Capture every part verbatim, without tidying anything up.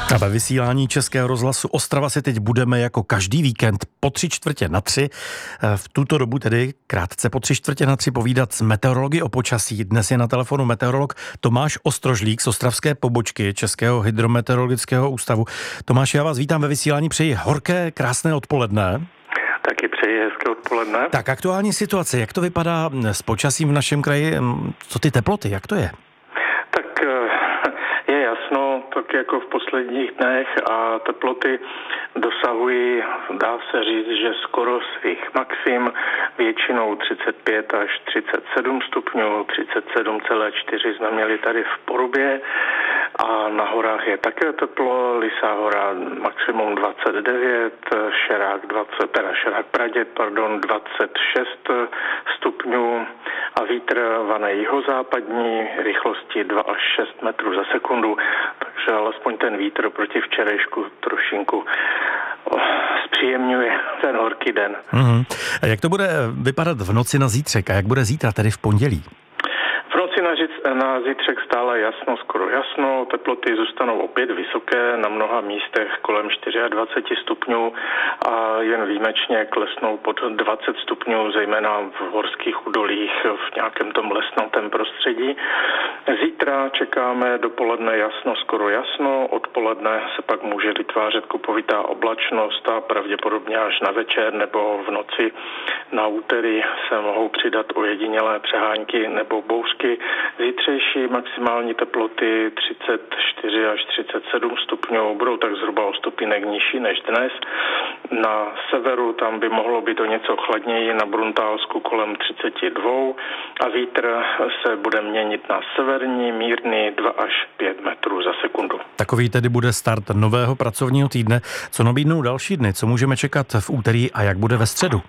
A ve vysílání Českého rozhlasu Ostrava si teď budeme jako každý víkend po tři čtvrtě na tři, v tuto dobu tedy krátce po tři čtvrtě na tři povídat s meteorology o počasí. Dnes je na telefonu meteorolog Tomáš Ostrožlík z ostravské pobočky Českého hydrometeorologického ústavu. Tomáš, já vás vítám ve vysílání, přeji horké, krásné odpoledne. Taky přeji hezké odpoledne. Tak aktuální situace, jak to vypadá s počasím v našem kraji, co ty teploty, jak to je? Tak je jasno, tak jako v posledních dnech a teploty dosahují, dá se říct, že skoro svých maxim, většinou třicet pět až třicet sedm stupňů, třicet sedm celá čtyři jsme měli tady v Porubě a na horách je také teplo, Lysá hora maximum dvacet devět, Šerák dvacet, teda Šerák Praděd, pardon, dvacet šest stupňů a vítr vané jihozápadní rychlosti dva až šest metrů za sekundu, takže alespoň ten vítr proti včerejšku trošinku zpříjemňuje ten horký den. Mm-hmm. A jak to bude vypadat v noci na zítřek a jak bude zítra, tedy v pondělí? V noci na, říc, na zítřek stále jasno, skoro jasno, teploty zůstanou opět vysoké, na mnoha místech kolem dvacet čtyři stupňů a jen výjimečně klesnou pod dvacet stupňů, zejména v horských údolích, v nějakém tom lesnatém prostředí. Zítra čekáme dopoledne jasno, skoro jasno, odpoledne se pak může vytvářet kupovitá oblačnost a pravděpodobně až na večer nebo v noci na úterý se mohou přidat ojedinělé přehánky nebo bouřky. Zítřejší maximální teploty třicet čtyři až třicet sedm stupňů, budou tak zhruba o stupinek nižší než dnes. Na severu tam by mohlo být o něco chladněji, na Bruntálsku kolem třicet dva a vítr se bude měnit na severní, mírný dva až pět metrů za sekundu. Takový tedy bude start nového pracovního týdne. Co nabídnou další dny? Co můžeme čekat v úterý a jak bude ve středu?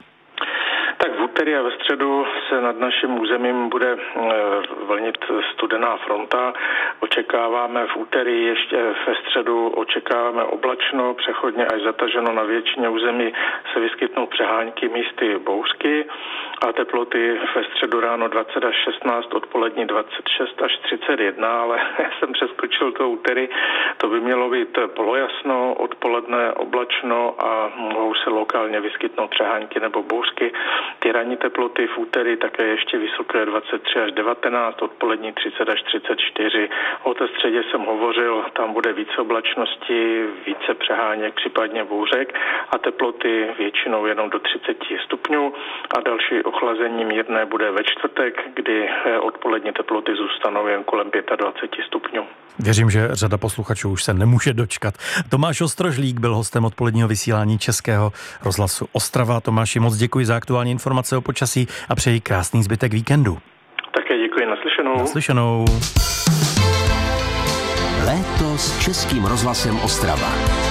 Tak v úterý a ve středu se nad naším územím bude vlnit studená fronta. Očekáváme v úterý, ještě ve středu očekáváme oblačno, přechodně až zataženo na většině území se vyskytnou přehánky, místy bouřky a teploty ve středu ráno dvacet až šestnáct, odpolední dvacet šest až třicet jedna, ale já jsem přeskočil to úterý, to by mělo být polojasno, odpoledne oblačno a mohou se lokálně vyskytnout přehánky nebo bouřky. Ty ranní teploty v úterý také ještě vysoké dvacet tři až devatenáct, odpolední třicet až třicet čtyři. O té středě jsem hovořil, tam bude více oblačnosti, více přeháněk, případně bouřek a teploty většinou jenom do třicet stupňů a další ochlazení mírné bude ve čtvrtek, kdy odpolední teploty zůstanou jen kolem dvacet pět stupňů. Věřím, že řada posluchačů už se nemůže dočkat. Tomáš Ostrožlík byl hostem odpoledního vysílání Českého rozhlasu Ostrava. Tomáši, moc děkuji za aktuální informace o počasí a přeji krásný zbytek víkendu. Také děkuji, naslyšenou. Naslyšenou. Léto s Českým rozhlasem Ostrava.